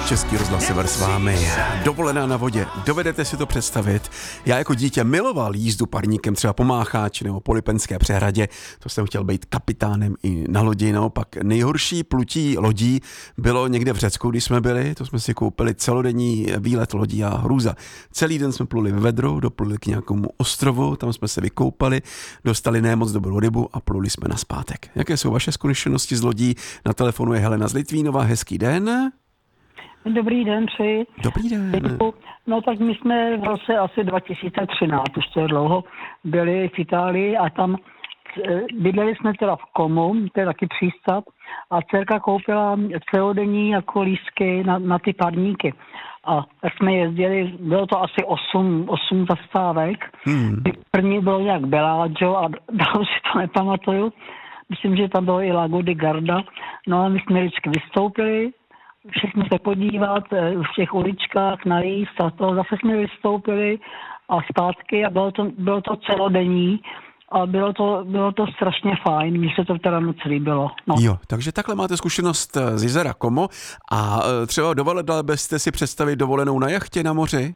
Český rozhlas Sever s vámi. Dovolená na vodě. Dovedete si to představit? Já jako dítě miloval jízdu parníkem třeba po Mácháči nebo po Lipenské přehradě. To jsem chtěl být kapitánem i na lodi. Naopak nejhorší plutí lodí bylo někde v Řecku, když jsme byli. To jsme si koupili celodenní výlet lodí a hrůza. Celý den jsme pluli ve vedru, dopluli k nějakému ostrovu, tam jsme se vykoupali, dostali nemoc dobrou rybu a pluli jsme nazpátek. Jaké jsou vaše zkušenosti z lodí? Na telefonu je Helena z Litvínova. Hezký den. Dobrý den, přeji. Dobrý den. No tak my jsme v roce asi 2013, už to je dlouho, byli v Itálii a tam bydleli jsme teda v Komu, to je taky přístav, a dcerka koupila celodenní jako lístky na ty parníky. A tak jsme jezdili, bylo to asi 8 zastávek. První bylo nějak Bellagio a dál si to nepamatuju. Myslím, že tam bylo i Lago di Garda. No a my jsme vždycky vystoupili, všechny se podívat v těch uličkách, najíst a to. Zase jsme vystoupili a zpátky a bylo to celodenní a bylo to strašně fajn. Mně se to teda moc líbilo. No. Jo, takže takhle máte zkušenost z jezera Como a třeba dovedli byste si představit dovolenou na jachtě na moři?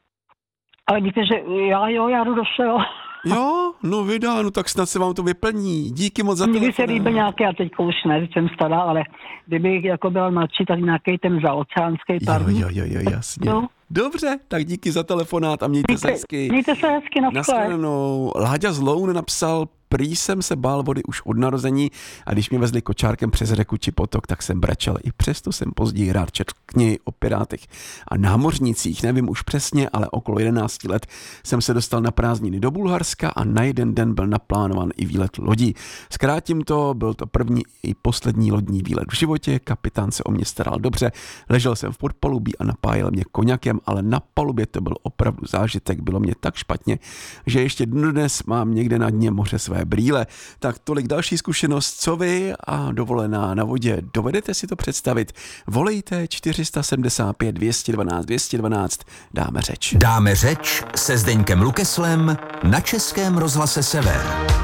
Ale víte, že já jdu do všeho. Jo, no vydá, no tak snad se vám to vyplní. Díky moc za to. Mně se líbí nějaké, a teďko už ne, jsem stará, ale kdybych jako byla mladší, tak nějaký ten zaoceánský parník. Jo, jasně. No. Dobře, tak díky za telefonát a mějte se hezky. Mějte se hezky, na shledanou. Láďa Zloun napsal: prý jsem se bál vody už od narození a když mě vezli kočárkem přes řeku či potok, tak jsem brečel. I přesto jsem později rád četl knihy o pirátech a námořnicích. Nevím už přesně, ale okolo 11 let jsem se dostal na prázdniny do Bulharska a na jeden den byl naplánovan i výlet lodí. Zkrátím to, byl to první i poslední lodní výlet v životě. Kapitán se o mě staral dobře, ležel jsem v podpalubí a napájel mě koněkem, ale na palubě to byl opravdu zážitek. Bylo mě tak špatně, že ještě dnes mám někde na dně moře své brýle. Tak tolik další zkušenost, co vy a dovolená na vodě. Dovedete si to představit? Volejte 475 212 212. Dáme řeč. Dáme řeč se Zdeňkem Lukeslem na Českém rozhlase Sever.